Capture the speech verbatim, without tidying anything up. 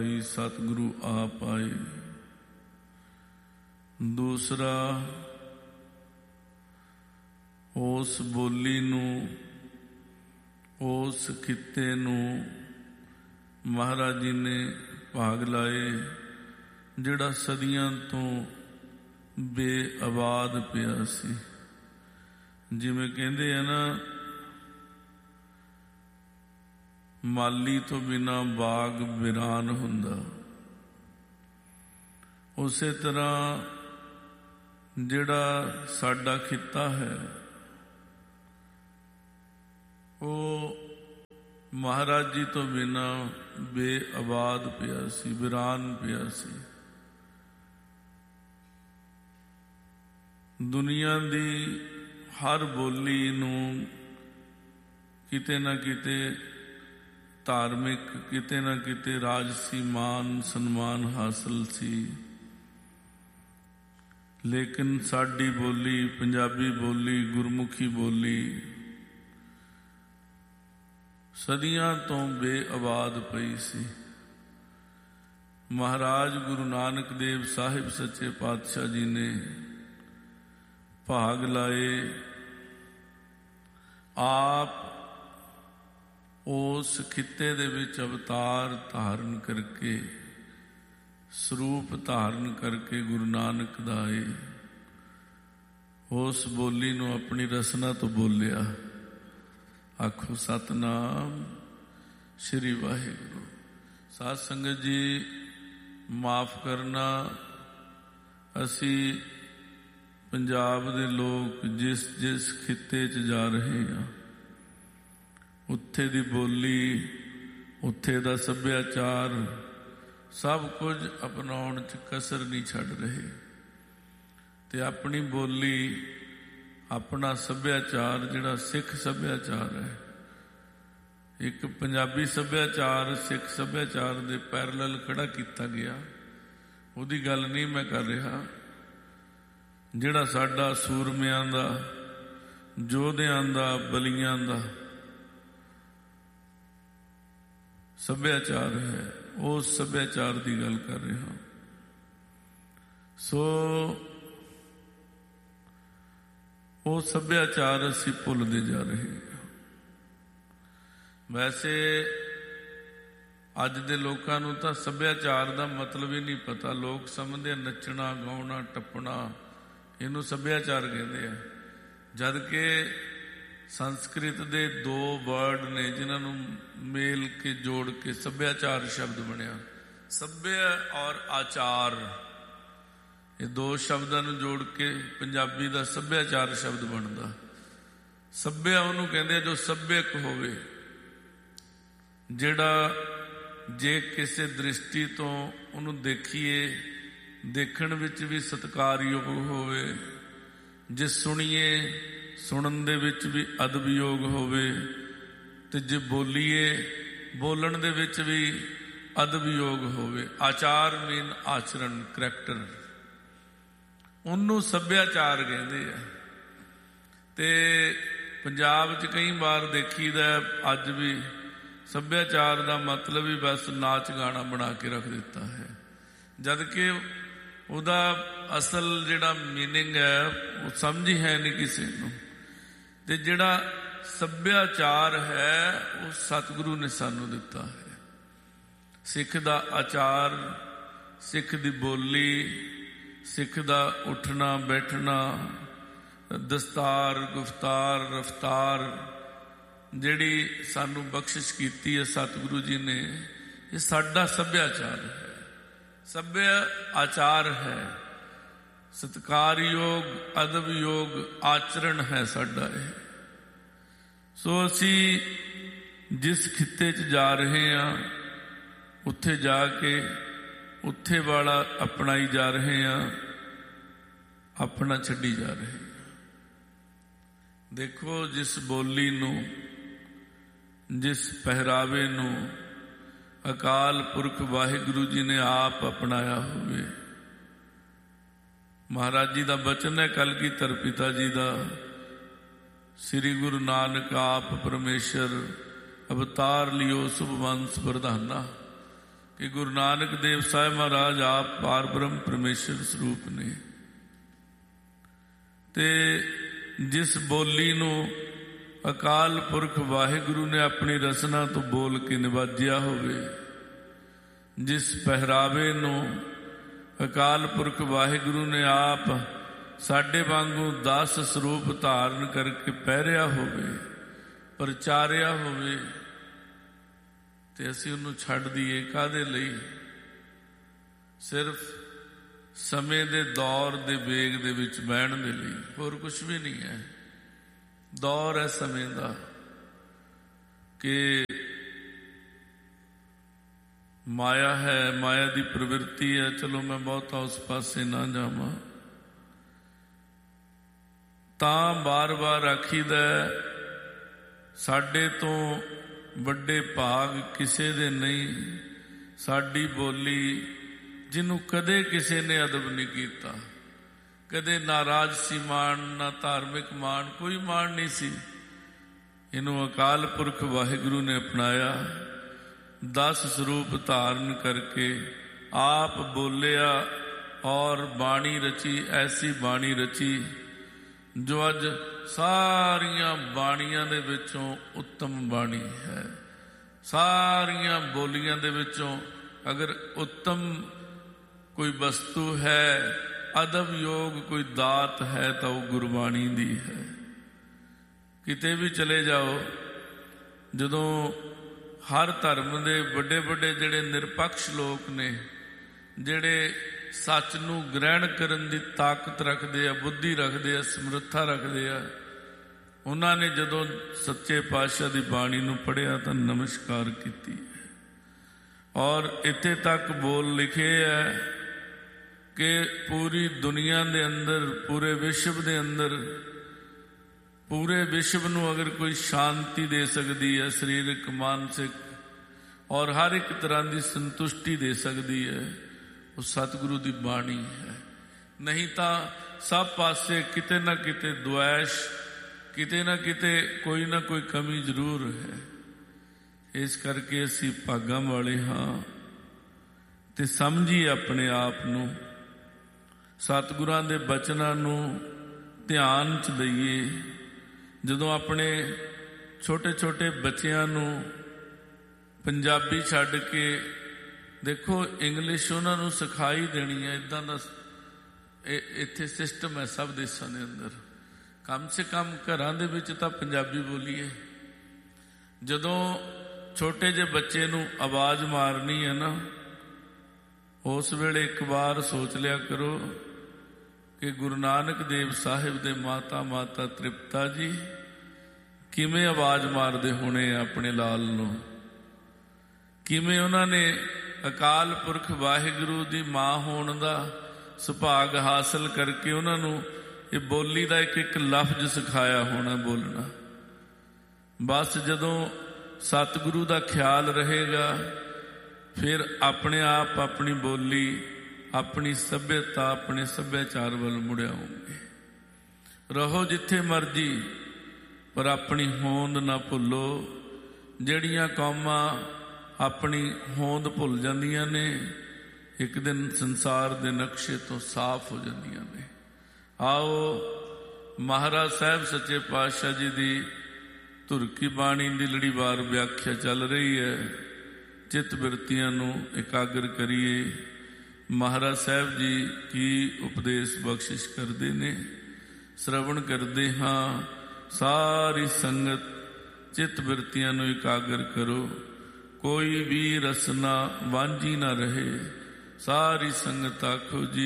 सतगुरु आप आए। दूसरा, उस बोली नू, उस खिते नू महाराज जी ने भाग लाए जिहड़ा सदियां तो बेआबाद पिया सी। जिवें कहंदे आ ना, माली तो बिना बाग वीरान हुंदा, उसे तरह जिहड़ा साडा खिता है वो महाराज जी तो बिना बेआबाद पिया सी, वीरान पिया सी। दुनिया दी हर बोली नू किते ना किते धार्मिक, किते ना किते राजसी मान सन्मान हासिल सी, लेकिन साडी बोली, पंजाबी बोली, गुरमुखी बोली सदियां तो बेआबाद पई सी। महाराज गुरु नानक देव साहिब सच्चे पातशाह जी ने भाग लाए, आप उस खिते दे विच अवतार धारण करके, स्वरूप धारण करके गुरु नानक दा आए। उस बोली नूं अपनी रसना तो बोलिया। आखो सतनाम श्री वाहिगुरु। साध संगत जी माफ करना, असी पंजाब दे लोग जिस जिस खिते च जा रहे हैं उत्थे दी बोली, उत्थे दा सभ्याचार सब कुछ अपनाउण च कसर नहीं छड़ रहे। ते अपनी बोली, अपना सभ्याचार जिहड़ा सिख सभ्याचार है, एक पंजाबी सभ्याचार सिख सभ्याचार दे पैरलल खड़ा किया गया, उहदी गल नहीं मैं कर रहा। जिहड़ा साडा सूरमियां दा, योधियां दा, बलियां दा सभ्याचार है, उस सभ्याचार की गल कर रहा। सो वो सभ्याचार असी भुलते जा रहे हैं। वैसे अज दे लोगों नूं तां सभ्याचार का मतलब ही नहीं पता। लोग समझते नचना, गाउना, टप्पना इनू सभ्याचार कहते हैं, जबकि संस्कृत दे दो वर्ड ने जिन्होंने मेल के जोड़ के सभ्याचार शब्द बनया। सभ्य और आचार, ये दो शब्दों को जोड़ के पंजाबी का सभ्याचार शब्द बनता। सभ्य उन्होंने कहते जो सभ्यक होवे, जिहड़ा जे किसी दृष्टि तो उन्होंने देखिए देखण विच भी सत्कारयोग होवे, जे सुनिए सुनन दे विच भी अदबयोग होवे, ते जे बोलीए बोलन दे विच भी अदबयोग होवे। आचार मीन आचरण, करैक्टर, उन्होंने सभ्याचार कहते हैं। ते पंजाब च कई बार देखीदा अज भी सभ्याचार का मतलब ही बस नाच गाना बना के रख दिता है, जबकि उहदा असल जिहड़ा मीनिंग है वो समझ ही है नहीं किसी नूं। ते जिहड़ा सभ्याचार है वो सतगुरु ने सानू दिता है। सिख दा आचार, सिख दी बोली, सिख दा उठना बैठना, दस्तार, गुफ्तार, रफ्तार जिहड़ी सानू बख्शिश कीती है सतगुरु जी ने, ये साडा सभ्याचार है, सभ्य आचार है, सत्कार योग, अदब योग आचरण है साडा ये। सो असी जिस खिते च जा रहे हैं उत्थे जाके उत्थे वाला अपनाई जा रहे हैं, अपना छड्डी जा रहे हैं। देखो जिस बोली नू, जिस पहरावे नू अकाल पुरख वाहिगुरु जी ने आप अपनाया होवे। महाराज जी का बचन है कलगीधर पिता जी का, श्री गुरु नानक आप परमेश्वर अवतार लियो शुभ वंश प्रधाना। कि गुरु नानक देव साहिब महाराज आप पार ब्रह्म परमेश्वर स्वरूप ने। ते जिस बोली नूं अकाल पुरख वाहिगुरु ने अपनी रसना तो बोल के निवाजिया होवे, जिस पहरावे नूं अकाल पुरख वाहिगुरु ने आप साडे वांगू दास स्वरूप धारण करके पहरिया होवे, प्रचारिया होवे, ते असीं उहनूं छड्ड दईए काहदे लई? सिर्फ समय दे दौर दे वेग दे विच बहण दे लई, होर कुछ भी नहीं है। दौर है समय दा कि माया है, माया दी प्रवृत्ति है। चलो मैं बहुता उस पासे ना जावां। तां बार बार आखीदा साडे तो ਵੱਡੇ ਭਾਗ ਕਿਸੇ ਦੇ ਨਹੀਂ, ਸਾਡੀ ਬੋਲੀ ਜਿਹਨੂੰ ਕਦੇ ਕਿਸੇ ਨੇ ਅਦਬ ਨਹੀਂ ਕੀਤਾ, ਕਦੇ ਨਾ ਰਾਜਸੀ ਮਾਣ ਨਾ ਧਾਰਮਿਕ ਮਾਣ, ਕੋਈ ਮਾਣ ਨਹੀਂ ਸੀ। ਇਹਨੂੰ ਅਕਾਲ ਪੁਰਖ ਵਾਹਿਗੁਰੂ ਨੇ ਅਪਣਾਇਆ, ਦਸ ਸਰੂਪ ਧਾਰਨ ਕਰਕੇ ਆਪ ਬੋਲਿਆ ਔਰ ਬਾਣੀ ਰਚੀ। ਐਸੀ ਬਾਣੀ ਰਚੀ जो अज सारिया बाणियां दे विचों उत्तम बाणी है। सारिया बोलियां दे विचों अगर उत्तम कोई वस्तु है, अदब योग कोई दात है, तो वह गुरबाणी दी है। किते भी चले जाओ, जदों हर धर्म दे बड़े बड़े जिहड़े निरपक्ष लोग ने, जिहड़े सच नूं ग्रहण करन दी ताकत रखते हैं, बुद्धि रखते हैं, समर्था रखते हैं, उन्होंने जदों सच्चे पातशाह की बाणी नूं पढ़िया तो नमस्कार की। और इत्थे तक बोल लिखे है कि पूरी दुनिया दे अंदर, पूरे विश्व दे अंदर, पूरे विश्व नूं अगर कोई शांति दे सकती है, शरीरक मानसिक और हर एक तरह की संतुष्टि दे सकती है, वो सतगुरु की बाणी है। नहीं तो सब पासे किते ना किते द्वेष, किते ना किते कोई ना कोई कमी जरूर है। इस करके असी भागां वाले हाँ, ते समझिए अपने आप नूं, सतगुरां दे बचनां नूं ध्यान च दईए। जदों अपने छोटे छोटे बच्चियां नूं पंजाबी छड्ड के, देखो इंग्लिश उन्होंने सिखाई देनी है, इदा का इत्थे सिस्टम है सब देशों के अंदर। कम से कम घरां दे विच तां पंजाबी बोलीए। जदों छोटे जे बच्चे नूं आवाज़ मारनी है ना, उस वेले एक बार सोच लिया करो कि गुरु नानक देव साहिब दे माता माता तृप्ता जी किवें आवाज़ मारदे होणे अपने लाल नूं, किवें उन्होंने अकाल पुरख वाहिगुरू दी मां होण दा सुभाग हासिल करके उन्होंने ये बोली का एक एक लफ्ज सिखाया होना बोलना। बस जदों सतगुरु का ख्याल रहेगा, फिर अपने आप अपनी बोली, अपनी सभ्यता, अपने सभ्याचार वाल मुड़ आओगे। रहो जिथे मर्जी, पर अपनी होंद ना भुलो। जड़ियां कौमां अपनी होंद भुल जांदियां ने, एक दिन संसार दे नक्शे तो साफ हो जांदियां ने। आओ महाराज साहब सच्चे पातशाह जी दी धुर की बाणी दी लड़ीवार व्याख्या चल रही है। चित बिरतियां नूं एकाग्र करिए। महाराज साहब जी की उपदेश बख्शिश करते ने, श्रवण करते हाँ। सारी संगत चित बिरतियां नूं एकाग्र करो, कोई भी रसना वांझी ना रहे। सारी संगत आखो जी